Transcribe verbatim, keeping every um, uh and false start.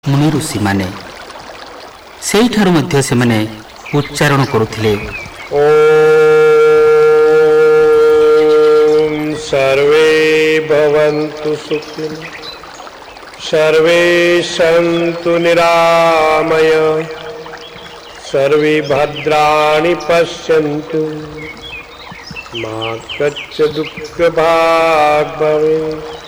मुनि ऋषि माने सेठारु मध्य से माने उच्चारण करुथिले ओम सर्वे भवन्तु सुखिनः सर्वे सन्तु निरामय सर्वे भद्राणि पश्यन्तु मा कश्चित् दुःखभाग् भवेत्।